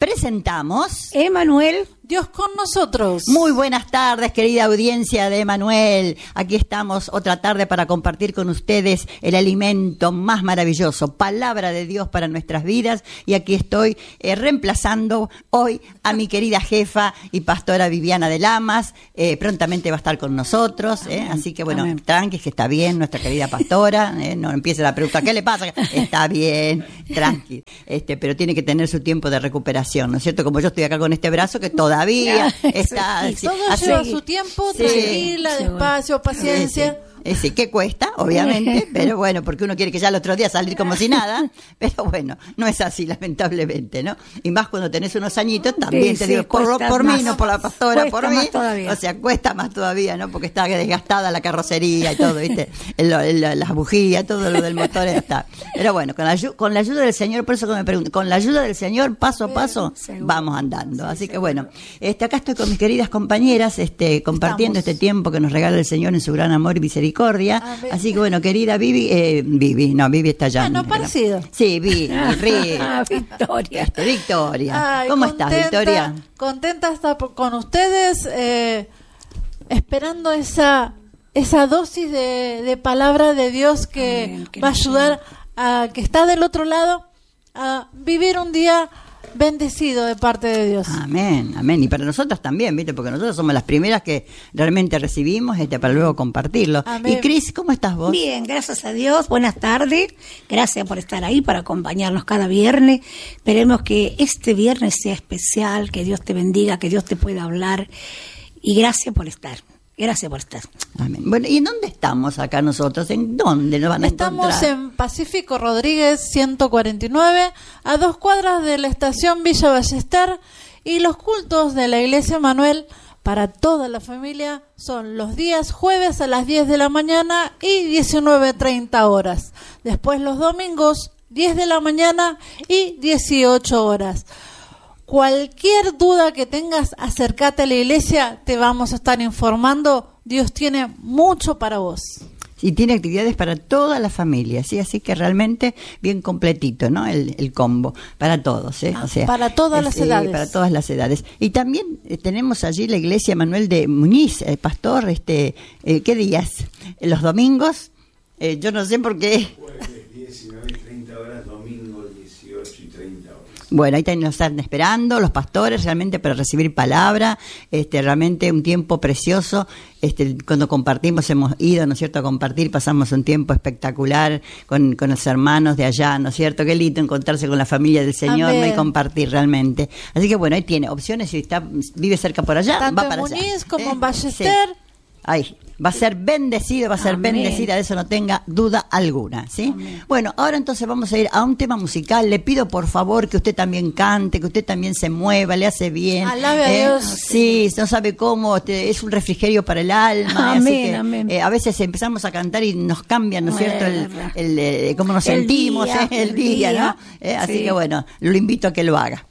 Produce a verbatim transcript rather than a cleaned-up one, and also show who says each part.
Speaker 1: presentamos
Speaker 2: Emanuel,
Speaker 3: Dios con nosotros.
Speaker 1: Muy buenas tardes, querida audiencia de Emanuel. Aquí estamos otra tarde para compartir con ustedes el alimento más maravilloso, palabra de Dios para nuestras vidas. Y aquí estoy eh, reemplazando hoy a mi querida jefa y pastora Viviana de Lamas. Eh, prontamente va a estar con nosotros, eh, así que bueno, Amén. Tranqui, que está bien nuestra querida pastora. Eh, no empiece la pregunta, ¿qué le pasa? Está bien, tranqui. Este, pero tiene que tener su tiempo de recuperación, ¿no es cierto? Como yo estoy acá con este brazo que todavía está...
Speaker 3: Y todo así, lleva su tiempo, sí, tranquila, sí, despacio, paciencia.
Speaker 1: Sí, sí. Sí, que cuesta, obviamente, pero bueno, porque uno quiere que ya el otro día salir como si nada, pero bueno, no es así, lamentablemente, ¿no? Y más cuando tenés unos añitos, también sí, te sí, digo, por, por mí, no por la pastora, por mí, o sea, cuesta más todavía, ¿no? Porque está desgastada la carrocería y todo, ¿viste? El, el, las bujías, todo lo del motor está. Pero bueno, con la, con la ayuda del Señor, por eso que me pregunto, con la ayuda del Señor, paso a paso, seguro, vamos andando. Así que bueno, este, acá estoy con mis queridas compañeras, este, compartiendo Estamos. este tiempo que nos regala el Señor en su gran amor y misericordia. Amén. Así que bueno, querida Vivi, eh, Vivi, no, Vivi está allá.
Speaker 3: Ah, no, parecido.
Speaker 1: Sí, Vivi, Ri,
Speaker 2: ah, Victoria.
Speaker 1: Este, Victoria.
Speaker 3: Ay,
Speaker 1: ¿Cómo
Speaker 3: contenta,
Speaker 1: estás, Victoria?
Speaker 3: Contenta de estar con ustedes, eh, esperando esa esa dosis de, de palabra de Dios que, Amén, que va a ayudar a que está del otro lado a vivir un día bendecido de parte de Dios.
Speaker 1: Amén, amén. Y para nosotras también, ¿viste? Porque nosotros somos las primeras que realmente recibimos este para luego compartirlo. Amén. Y Cris, ¿cómo estás vos?
Speaker 2: Bien, gracias a Dios. Buenas tardes. Gracias por estar ahí, para acompañarnos cada viernes. Esperemos que este viernes sea especial, que Dios te bendiga, que Dios te pueda hablar. Y gracias por estar. Gracias por estar.
Speaker 1: Amén. Bueno, ¿y en dónde estamos acá nosotros? ¿En dónde nos van a
Speaker 3: Estamos
Speaker 1: encontrar?
Speaker 3: En Pacífico Rodríguez ciento cuarenta y nueve, a dos cuadras de la estación Villa Ballester, y los cultos de la Iglesia Emanuel para toda la familia son los días jueves a las diez de la mañana y diecinueve treinta horas. Después los domingos diez de la mañana y dieciocho horas. Cualquier duda que tengas, acércate a la iglesia, te vamos a estar informando. Dios tiene mucho para vos.
Speaker 1: Y tiene actividades para toda la familia, ¿sí? Así que realmente bien completito, ¿no? El, el combo, para todos, ¿eh? O sea,
Speaker 3: para todas
Speaker 1: es,
Speaker 3: las
Speaker 1: eh,
Speaker 3: edades.
Speaker 1: Para todas las edades. Y también eh, tenemos allí la iglesia Manuel de Muñiz, el pastor, este, eh, ¿qué días? ¿Los domingos? Eh, yo no sé por qué.
Speaker 4: Jueves diecinueve y treinta horas, domingo dieciocho y treinta horas.
Speaker 1: Bueno, ahí nos están esperando los pastores realmente para recibir palabra, este, realmente un tiempo precioso. Este, cuando compartimos, hemos ido, ¿no es cierto?, a compartir, pasamos un tiempo espectacular con, con los hermanos de allá, ¿no es cierto? Qué lindo encontrarse con la familia del Señor, ¿no? Y compartir realmente. Así que bueno, ahí tiene opciones, si está, vive cerca por allá,
Speaker 3: tanto
Speaker 1: va para allá.
Speaker 3: Tanto en Muñiz como
Speaker 1: ¿Eh?
Speaker 3: en Ballester.
Speaker 1: Sí. Ahí, va a ser bendecido, va a ser Amén. Bendecida, de eso no tenga duda alguna, ¿sí? Amén. Bueno, ahora entonces vamos a ir a un tema musical. Le pido por favor que usted también cante, que usted también se mueva, le hace bien.
Speaker 3: Alabe a
Speaker 1: ¿eh?
Speaker 3: Dios.
Speaker 1: Sí, no sabe cómo, este, es un refrigerio para el alma.
Speaker 2: Amén,
Speaker 1: así que,
Speaker 2: amén.
Speaker 1: Eh, a veces empezamos a cantar y nos cambia, ¿no es cierto? El, el, el, cómo nos
Speaker 2: el
Speaker 1: sentimos,
Speaker 2: día,
Speaker 1: ¿eh? el,
Speaker 2: el
Speaker 1: día,
Speaker 2: día,
Speaker 1: ¿no? Eh, así
Speaker 2: sí.
Speaker 1: que bueno, lo invito a que lo haga.